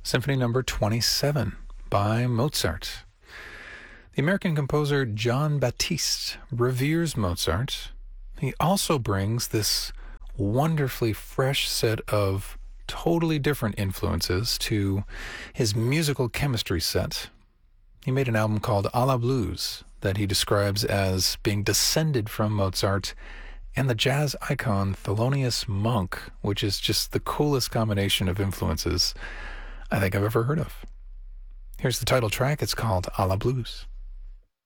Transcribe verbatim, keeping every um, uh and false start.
Symphony Number twenty-seven by Mozart. The American composer Jon Batiste reveres Mozart. He also brings this wonderfully fresh set of totally different influences to his musical chemistry set. He made an album called A la Blues that he describes as being descended from Mozart and the jazz icon Thelonious Monk, which is just the coolest combination of influences I think I've ever heard of. Here's the title track. It's called A la Blues.